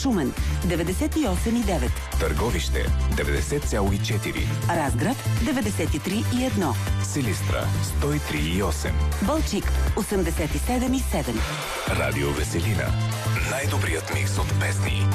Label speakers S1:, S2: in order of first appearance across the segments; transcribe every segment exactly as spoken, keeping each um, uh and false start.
S1: Шумен деветдесет и осем и девет,
S2: Търговище деветдесет цяло и четири,
S1: Разград деветдесет и три и едно,
S2: Силистра сто и три и осем,
S1: Балчик осемдесет и седем и седем.
S2: Радио Веселина. Най-добрият микс от песни.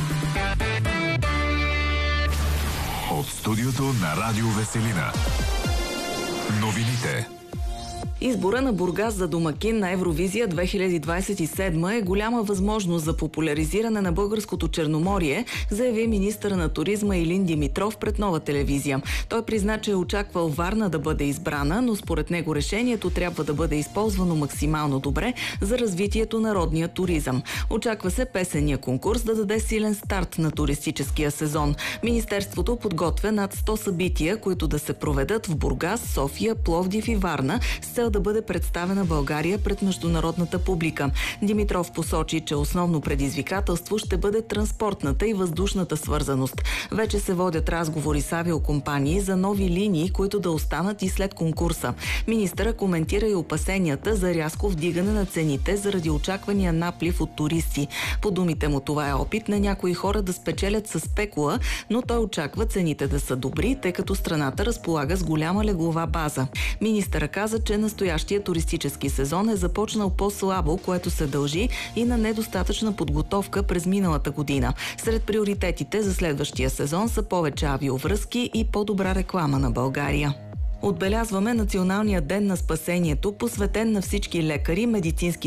S2: От студиото на Радио Веселина. Новините.
S3: Избора на Бургас за домакин на Евровизия две хиляди двадесет и седма е голяма възможност за популяризиране на българското Черноморие, заяви министъра на туризма Илин Димитров пред Нова телевизия. Той призна, че е очаквал Варна да бъде избрана, но според него решението трябва да бъде използвано максимално добре за развитието на родния туризъм. Очаква се песения конкурс да даде силен старт на туристическия сезон. Министерството подготвя над сто събития, които да се проведат в Бургас, София, Пловдив и Варна, с цел да бъде представена България пред международната публика. Димитров посочи, че основно предизвикателство ще бъде транспортната и въздушната свързаност. Вече се водят разговори с авиокомпании за нови линии, които да останат и след конкурса. Министъра коментира и опасенията за рязко вдигане на цените заради очаквания наплив от туристи. По думите му, това е опит на някои хора да спечелят със спекула, но той очаква цените да са добри, тъй като страната разполага с голяма леглова база. Министъра каза, че настоящия туристически сезон е започнал по-слабо, което се дължи и на недостатъчна подготовка през миналата година. Сред приоритетите за следващия сезон са повече авиовръзки и по-добра реклама на България. Отбелязваме Националния ден на спасението, посветен на всички лекари, медицински